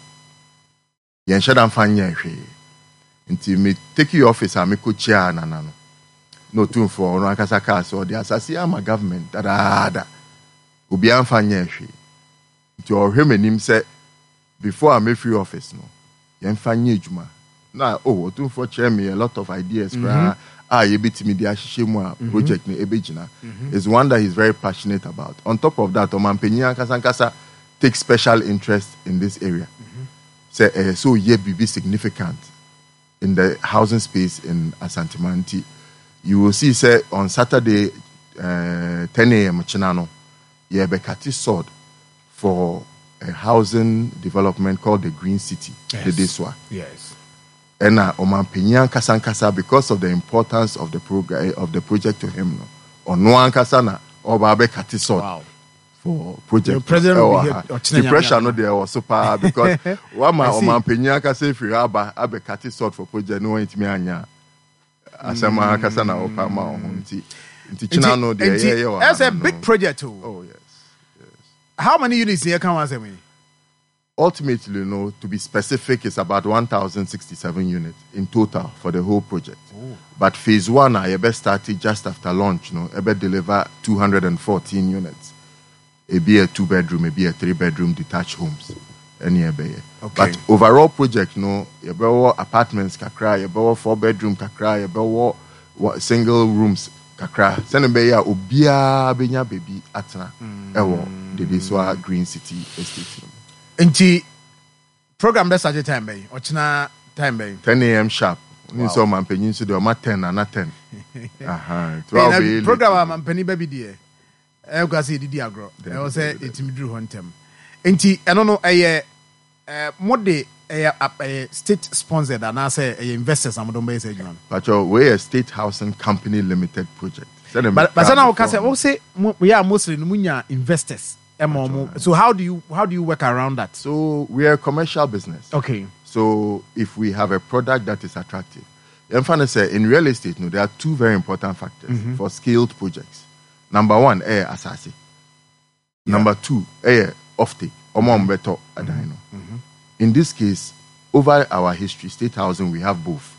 Yen shada mfanya hwe nti me take your office am ko chia na na no no tun for no akasa ka so the asasi am government da da obi amfanya hwe nti o hwe manim say before am free office no yen fanya ejuma na oh tun for share me a lot of ideas mm-hmm. ah ye bitimi dia hihye mu a project ne ebegina is one that he's very passionate about. On top of that, Omampenyi akasa nkasa take special interest in this area. Say, uh, so yeah, be significant in the housing space in Asantemanti. You will see, say, on Saturday, uh, ten a.m. Chinano, yeah, Bekati sword for a housing development called the Green City, yes. the Deswa. Yes. And uh, Omampenyi Kasankasa, because of the importance of the program of the project to him, no, or no Ankasana or Bekati sword. Wow. For project, the president oh, will be here, the pressure no there was super because one man Omampenyi Kasa if you aba abe kati sort for project no want me anya asema kasa na opa ma ohunti nti china no there yeah yeah that's a big project too. Oh yes, yes. How many units here can one say me? Ultimately, no, to be specific, it's about one thousand sixty-seven units in total for the whole project. Oh. But phase one, I best started just after launch, no, I bet deliver two hundred fourteen units. It be a two bedroom, it be a three bedroom detached homes. Any okay. But overall project, no, you be apartments kakra, you be four bedroom kakra, you be single rooms kakra. Send be ya obia benya baby atna. Ewo the Deswa Green City Estate. Inti program best at time bay. Ochina time bay. ten a.m. sharp. Wow. So man penyin so do ma ten na ten. Aha. twelve program man penny baby there. I go say didi agro. I will say it me drew huntem. Enti eno no eh eh mode eh state sponsored and I say eh investors am don be say John. But we a state housing company limited project. But but now we say we say we are mostly munya investors. So how do you how do you work around that? So we are a commercial business. Okay. So if we have a product that is attractive, I'm say in real estate, no, there are two very important factors mm-hmm. for scaled projects. Number one, air assassin. Yeah. Number two, air offtake. Mm-hmm. Mm-hmm. In this case, over our history, state housing, we have both.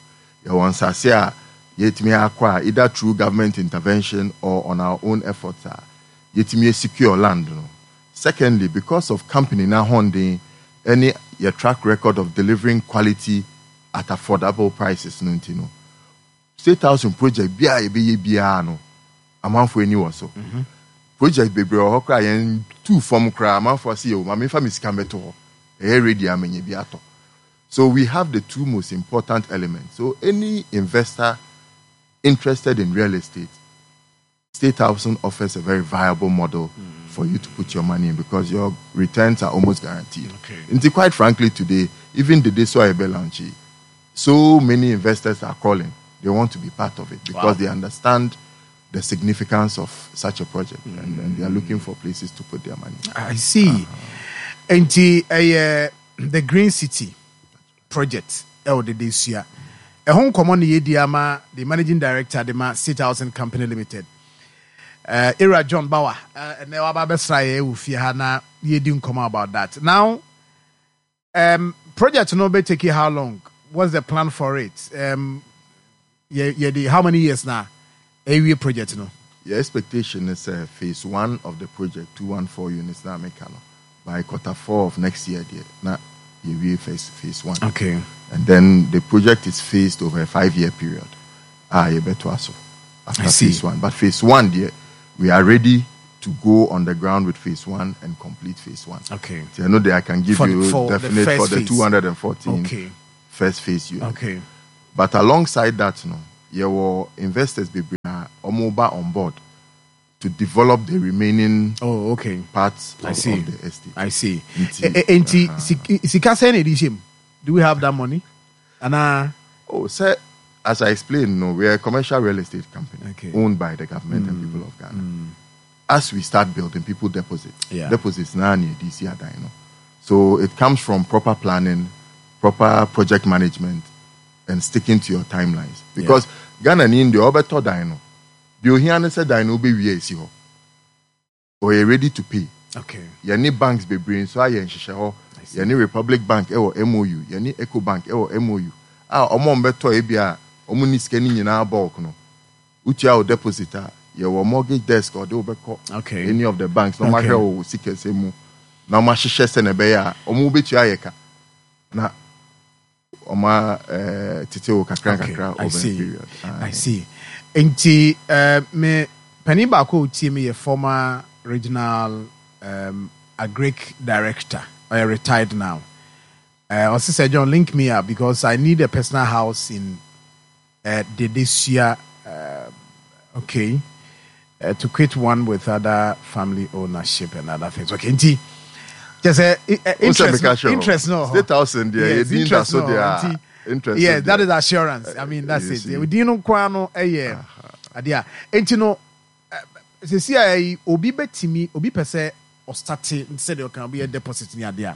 Either through government intervention or on our own efforts. Yet secure land. No? Secondly, because of company now holding any your track record of delivering quality at affordable prices, no, you know. State housing project be a be a no. A man for any so. Project baby or cry and two form cry, a man for see you, my family scambeto, a ready amenye biato. So we have the two most important elements. So any investor interested in real estate, state housing offers a very viable model mm. for you to put your money in because your returns are almost guaranteed. Okay. And quite frankly, today, even the Deswa Ebe launch, so many investors are calling. They want to be part of it because wow. they understand the significance of such a project mm. and, and they are looking for places to put their money. I see. Uh-huh. And the, uh, the Green City project, oh, the Desua. A home common Yediama, the managing director, the State Housing Company Limited. Uh, Era John Bauer, and now about you didn't come about that. Now, um, project no be taking how long? What's the plan for it? Um, yeah, yeah, the, how many years now? A year project no. Your expectation is uh, phase one of the project, two one four units now, mekano by quarter four of next year. Dear, now you phase phase one. Okay, and then the project is phased over a five year period. Ah, you better also. after phase one. But phase one, dear, we are ready to go on the ground with phase one and complete phase one. Okay. So I know that I can give for you the, for definite the for the phase. two hundred fourteen okay. first phase unit. Okay. But alongside that, you know, there were investors be Omoba on board to develop the remaining oh, okay. parts I of, see. of the estate. I see. Inti, uh-huh. Do we have that money? And uh, oh, sir, as I explained, no, we are a commercial real estate company okay. owned by the government mm. and people of Ghana. Mm. As we start building, people deposit. Yeah. Deposits now near D C Ada, you know. So it comes from proper planning, proper project management, and sticking to your timelines. Because yeah. Ghana need the other to dino. The Ohiane said dino be we is here. Or you're ready to pay. Okay. You need banks be bring so I and you need Republic Bank or M O U. You need Eco Bank or M O U. Ah, omo beto ebia omo ni scanning nyina bulk no. Uchi a depositor, your mortgage desk or do beko. Okay. Any of the banks no matter o sike semu. Na ma hihye se na be ya omo betu ayeka. Na oma eh tete o kakra kakra over period. I see. Enti uh, me pani ba ko tie me former regional um agric director. I retired now. Uh, also said, John, link me up because I need a personal house in uh, Dedesia, uh, okay, uh, to quit one with other family ownership and other things. Okay, Inti, just uh, uh, interest, no, interest, no. State house in there, yes, interest, no. There interest. Yeah, that is assurance. I mean, that's it. We didn't know a year. Adia, and you know, se see, I obi betimi obi pese or starting instead of can be a deposit in Adia.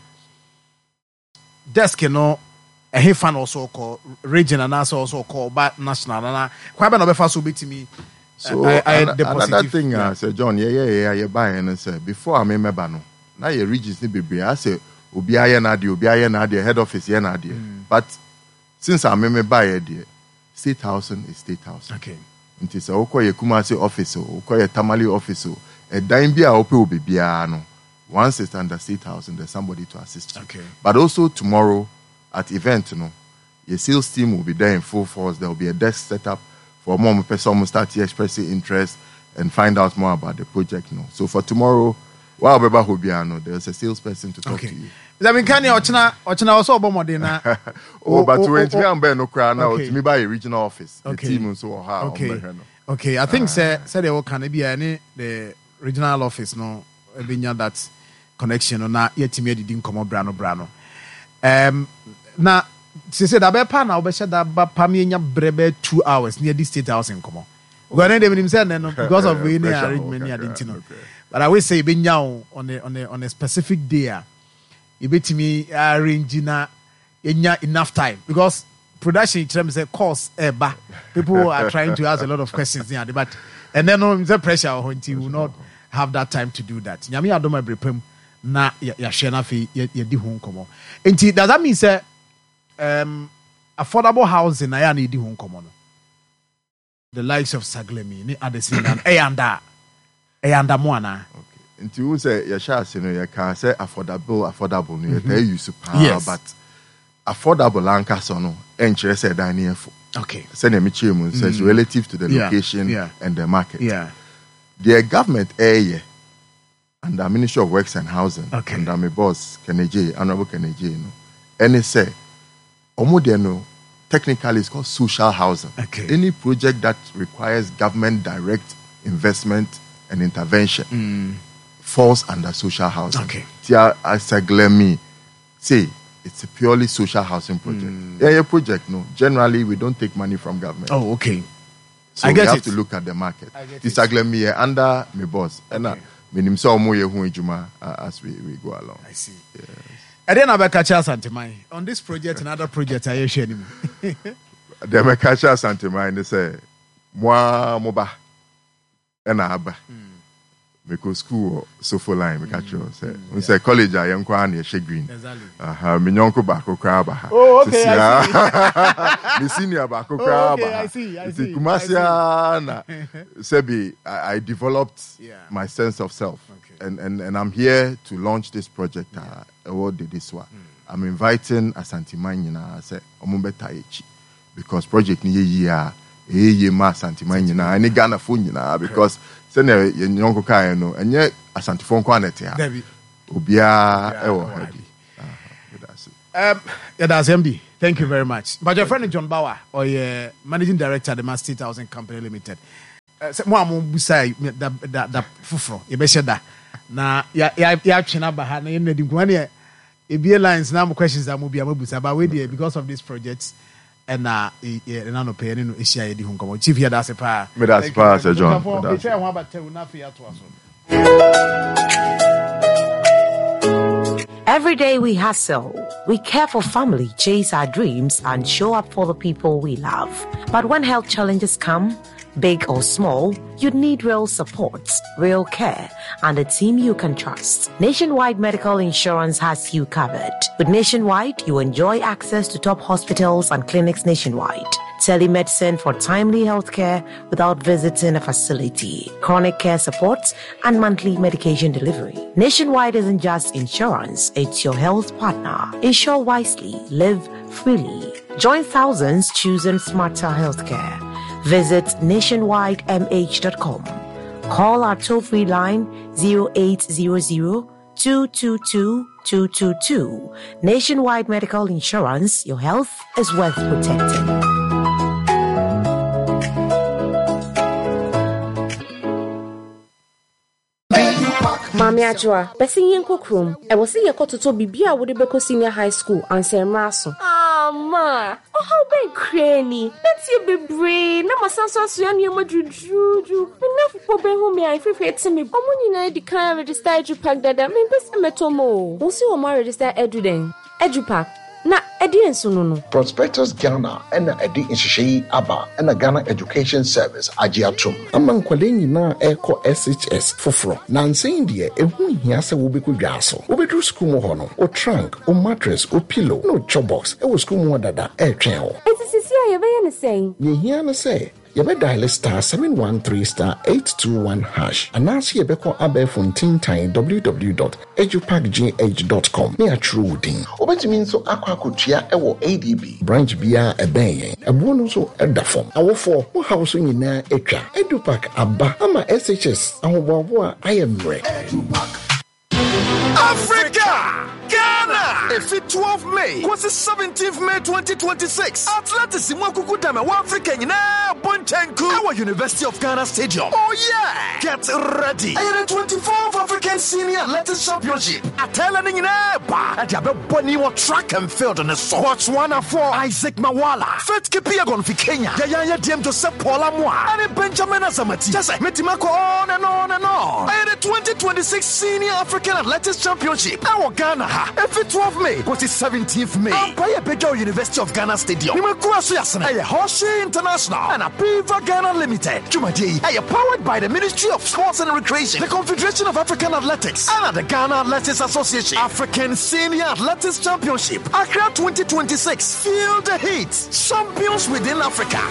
Desk no a he fan also called region and also called but national and quite no be so bit me. So I, I an, another thing uh, say John yeah yeah yeah you buy and say before I remember no now your regions ni be I say obi aye na de obi aye na de head office here na de but since I remember buy there state housing is state housing. Okay. Nti say okoye Kumasi office o okoye Tamale office o e dan bia ope obi bia no. Once it's under state housing, there's somebody to assist you. Okay. But also tomorrow at event, you know, your sales team will be there in full force. There will be a desk set up for more person to start expressing interest and find out more about the project. You know. So for tomorrow, while there's a salesperson to talk okay. to you. I mean, can you ochina ochina also bomodena? Oh, but when me am be no cry now, to me by a regional office. Okay. The team so how okay. Okay, I think say say they can be any the regional office no ebinya that connection na yetimi didn't come brano brano um na she said that be pa na obehye da ba pa me nya brebe two hours near the state house in come go na dem say no because of we near arrangement near the but I will say be nya on a on a on a specific day e betimi arrange na enya enough time because production in terms of course eba people are trying to ask a lot of questions there but and then no the pressure on you will not have that time to do that nyame adoma brepam na ya share na fe ya di ho nkomo enti does that mean say um affordable housing na ya na di ho nkomo no the likes of Saglemi ni adesin and eyanda eyanda mo ana okay enti who say ya sha ase no ya can say affordable affordable no ya tell you super yes. but affordable anka so no enchire say dan na efo okay say na me chemu says mm. relative to the yeah. location yeah. and the market yeah the government area and the Ministry of Works and Housing, okay. and my boss, Keneje, Honorable Keneje, no, and they say, Omodeno, technically it's called social housing. Okay. Any project that requires government direct investment and intervention mm. falls under social housing. Okay. Tia Asaglemi say it's a purely social housing project. Mm. Yeah, yeah, project, no. Generally, we don't take money from government. Oh, okay. So I we get have it. to look at the market. This Aglemi under my boss. Okay. And meaning so more uh, as we, we go along. I see. Yes. And then I catch us on this project and other projects I share him. They may catch us and they say, Moi moba and abba. Because school so for line, we catch you say. We say college I am quite near Green. Exactly. Uh, my uncle Bako Kraba. Oh, okay. I see. The senior Bako Oh, okay, Kraba. I see. I see. Kumasia Sebi, I, I developed Yeah. my sense of self. Okay. And, and and I'm here to launch this project. Yeah. Uh, what did this one? Mm. I'm inviting Asante Manyina. I say Omumbe Taichi because project ni year ye ma santima nyina ani Ghana fo nyina because say na ye nyonko kan no enye asantifo nko anete ha obia e wo ha bi. Um yeah, that's M D. Thank you very much. But your friend John Bauer, or your managing director at the Mass State Housing Company Limited. Uh, mo amu busai da da da fufro. Ye be sheda. Na ya ya ya twena ba ha na ye na di nkwa ne e be lines na mo questions am bia mabusa but we there because of this project and uh e na no pay no ehia ye di hu nkomo. Chief here that's a pa. Me that's pa Sir John. Me try ho about tell na fi ato aso. Every day we hustle, we care for family, chase our dreams, and show up for the people we love. But when health challenges come, big or small, you need real support, real care, and a team you can trust. Nationwide Medical Insurance has you covered. With Nationwide, you enjoy access to top hospitals and clinics nationwide. Telemedicine for timely healthcare without visiting a facility, chronic care support, and monthly medication delivery. Nationwide isn't just insurance, it's your health partner. Insure wisely, live freely. Join thousands choosing smarter healthcare. Visit nationwide m h dot com. Call our toll-free line zero eight zero zero, two two two, two two two. Nationwide Medical Insurance, your health is worth protecting. Mami Ajwa, besi yen kokrom. E wo se ye kototo bibia wo de beko senior high school anse mraso. Ah ma, oh how ben crani. Let's you be brain. Na masanso so ya niam adruju. Me na fo ben hu me afefe ti me. Omo nyina di kan register Edupack dada. Me besi metomo. Wo se wo ma register edu den. Edupack. Na edi enso no no. Prospectus Ghana and edi inshishei aba and Ghana Education Service agiatum. Among kwaleni na eko S H S foforo. Na nsen die ehu hia se wo beku dwaso. Wo bedru school mo ho no. O trunk, o mattress, o pillow, no chop box. E wo school mo dada e twen ho. Enti sisi aye be ye ne say. Ye hia na say. You better dial star seven one three star eight two one hash. And now see you better abe fontin time w w w dot edupack g h dot com. Me a true thing. Obeti mean so akwa kutia ewo A D B. Branch bia ebe a bonus so edda form. Awo for mo house nyina etwa. Edupack aba ama S H S ahoboabo I am ready. Africa! Ghana! If it twelfth May, was the seventeenth May twenty twenty-six. Atlantis Mwakuku Dame, Africa, Yina, Bonchenku, our University of Ghana Stadium. Oh, yeah! Get ready. And the twenty-fourth African Senior Athletics Championship. Atelani Yina, at Yabe Boni wa track and field on the song. Watch one and four, Isaac Mawala. First Kipiagon for Kenya. Yaya Diem Joseph Paula Mwa. And Benjamin Azamati. Just Metimako on and on and on. And the twenty twenty-six Senior African Athletics Championship. Our Ghana. Every twelfth May, was the seventeenth May. Empire Bejo University of Ghana Stadium. Nimakurasu Yasana, a Hoshi International, and a Piva Ghana Limited. Jumaji, a powered by the Ministry of Sports and Recreation, the Confederation of African Athletics, and the Ghana Athletics Association. African Senior Athletics Championship. Accra twenty twenty-six. Feel the heat. Champions within Africa.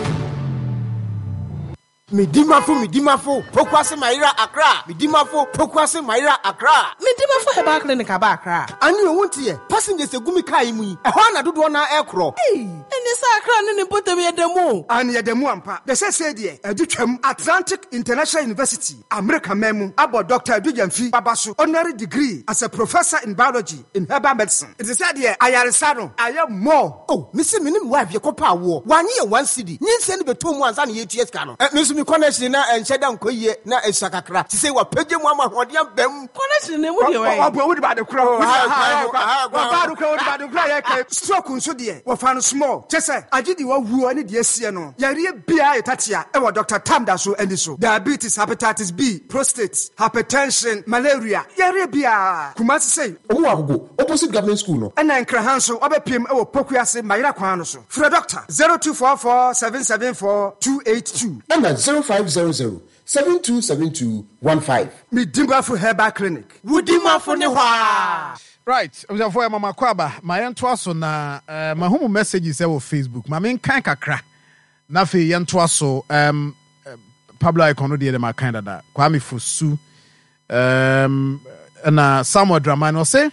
Midimafo, Midimafo, Pokwase Maira Accra. Midimafo, Pokwase Maira Accra. Midimafo Heba Clinic Aba Accra. And you want here, passengers a gumi kaimui, a Hana do one aircraft. Hey, and this Accra and put them at the mo. And yet the Muampa, the said here, a Duchem Atlantic International University, America Memo, about Doctor Dujanfi Babasu, honorary degree as a professor in biology in herbal medicine. It is said here, I am Sano, I am more. Oh, Mister Minim wife, your copa war, one year, one city. You send me two months and eight years cano. Mister Connection na and shadam koye na esakakra ti say wa page mu ama hodiam bam connection ne mu de we wa wo de ba de kro wa ba do kro wo de ba de kro ya ke stroke nso de wo fa no small chese agidi wa wu ani de asie no yare bia etatia e wa Doctor Tamda so andi so diabetes, hepatitis B, prostate, hypertension, malaria yare bia kuma say owo agogo opposite government school no and na nkra hanso obepiem e wo pokuase mayira kwan no so for doctor zero two four four seven seven four two eight two and zero five zero zero seven two seven two one five. Midimafo Herbal Clinic. Wudimafo ne hwa. Right, we have for Mama Kwaba. My entwaso na uh, my home messages on Facebook. My main kan kakra. Na fe yentwaso um uh, Pablo Ikono de ma kind of that. Kwame Fosu um na uh, Samuel Dramano say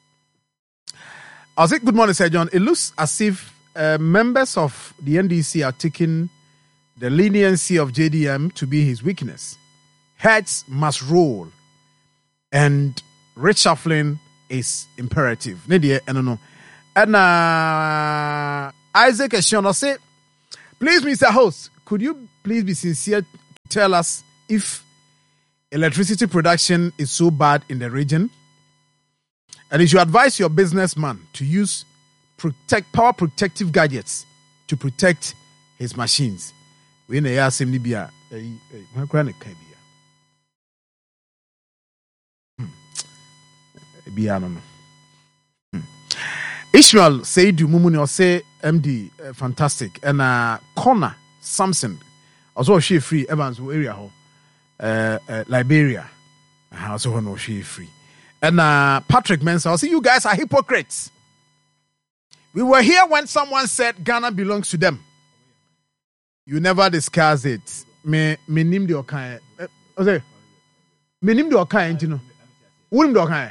I say good morning Sir John. It looks as if uh, members of the N D C are taking the leniency of J D M to be his weakness. Heads must roll, and reshuffling is imperative. Nedia, I don't know. And uh, Isaac Eshono say, please, Mister Host, could you please be sincere to tell us if electricity production is so bad in the region? And if you advise your businessman to use protect power protective gadgets to protect his machines. We know ya same Libya. Ishmael say do mumuni or say M D uh, fantastic and uh Connor Samson also she free Evans area ho uh, uh Liberia also no she free and uh Patrick Mensah I say you guys are hypocrites. We were here when someone said Ghana belongs to them. You never discuss it. Me me nim the okan. I say me nim the okan you know. Who nim the okan?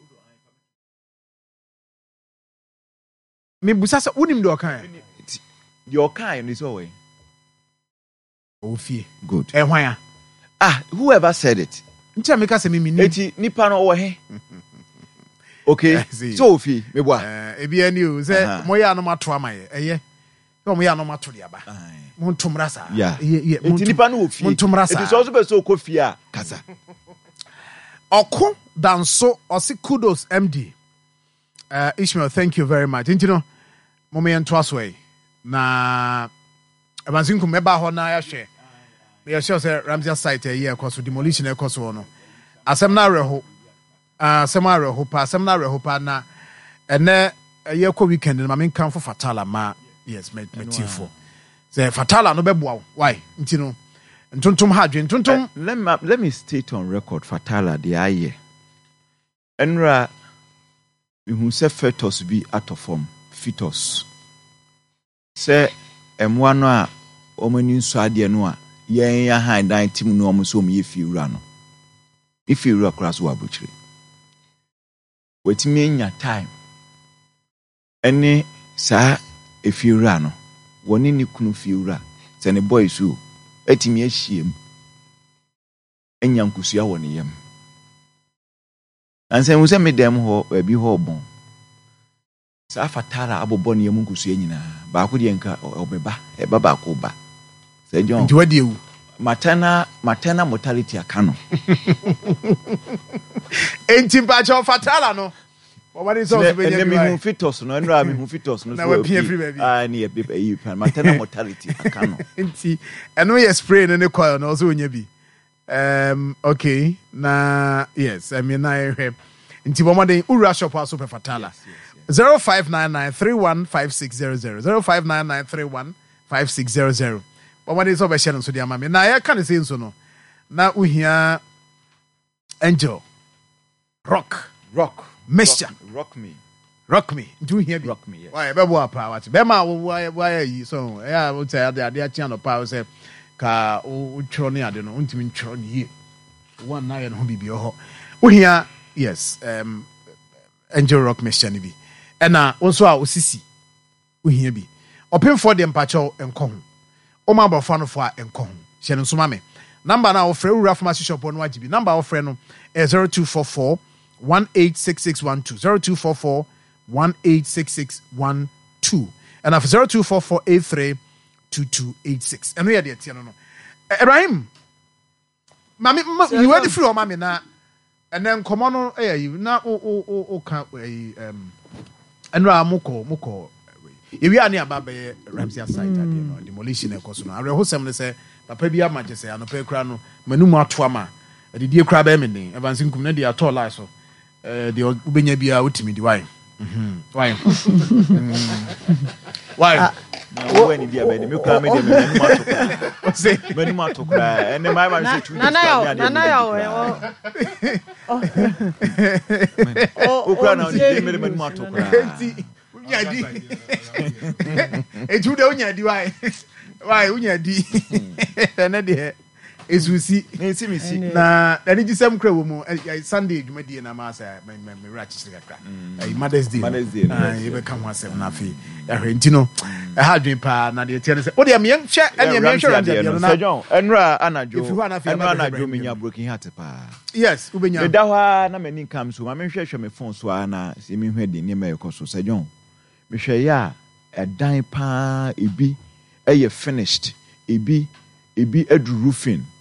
Me busa say who nim the okan? The okan is always. Oh fie. Good. Eh why? Ah, whoever said it. Ntia me ka say me me nim. Eti nipa no wo he. Okay. So fi me boa. Eh ebi ani o say moya no mato amaye. Eye. No moya no mato dia ba. Montumra sa. Yeah. Eti nipa no fi. Montumra sa. Eti so so be so kofi a kasa. Oko danso osi kudos M D. Uh, Ishmael, thank you very much. You know, moment to us way. Na abansinku meba ho na ya hwe. Me sure say Ramsey site here cause demolition e cause no. Asem na reho. Ah, asem na reho pa, asem na reho pa na ene ye ko weekend na me kan for fatala ma. Yes, me me tifo. Say fatala no beboa. Why? Nti no. Ntontom ha dwen ntontom. Let me let me state on record fatala de aye. Enra who say fetus be out of form. Fetus. Say emwa no a omani nso ade no a yen ya han dan tim no omo so me fiura no. If you rock cross wa buchire. Wetimi nya time. Ene sa efiura no. Woni ni kunu fiura. Se ne boy so etimi ahiem. Enya nkusua woni yam. Anse mu se me dem ho abi ho bon. Sa fatara abobɔ ne yam nkusua nyina. Ba ko de nka obeba e baba ko ba. Se John. Nti wadi ewu. Maternal maternal mortality akano. Enti mpacho fatala no. What is also be there? Me fetus no, enra me fetus no. Na we pie free baby. Ah, ni e e maternal mortality akano. Enti eno ye spray no ne coil no so onya bi. Um okay. Na yes, I mean na ehwe. Enti bo modern ura shop aso pe fatala. zero five nine nine three one five six zero zero zero five nine nine three one five six zero zero. But what is over sharing so dear mammy? Now I can't say so no. Now we hear Angel Rock Rock Mesha rock, rock me Rock me. Do you hear me? Rock me, yes. Why be boa pa what? Be ma why why so yeah we say they they channel pa say ka o tro ne ade no untimi tro ne ye. One na ye no bibi ho. We hear yes um Angel Rock Mesha ni bi. And na also a osisi we hear bi. Open for them pacho enko ho. Oma ba fa no fo a enko ho. Hye no soma me. Number na ofre wura pharmacy shop no agibi. Number ofre no is zero two four four one eight six six one two zero two four four one eight six six one two and after zero two four four eight three two two eight six. And we are there no no. Ibrahim. Mami you ready free o mami na and then come on eh you na o o o kan um enra moko moko ewi ani aba be Ramsey site ade no demolition e koso no areho sem ne say papa bi amaje say anopa kura no manum ato ama ade die kura be me den evansin kum na dia to lie so eh de ubenya bia otimi di why mhm why why no when dia be me kura me de manum ato say manum ato kura ene mai ma say two nana ya nana ya o o kura na de me manum ato kura unyadi etu de unyadi why why unyadi na de esusi nsi mi si na ani gisem kra wo mu Sunday dwumadi na ma say me me rach sikakra eh Mother's Day Mother's Day ah e be ka ho asem na fe ya hwe ntino e ha dwen pa na de tie ne say o de me hwe ene me hwe ran de no Sir John enra anajo If you wanna feel enra anajo me nya broken heart pa yes ubenya me da hwa na mani kam so ma me hwe hwe me phone so ana se me hwe de ne me yekoso Sir John me hwe ya edan pa ebi eye finished ebi ebi adu roofing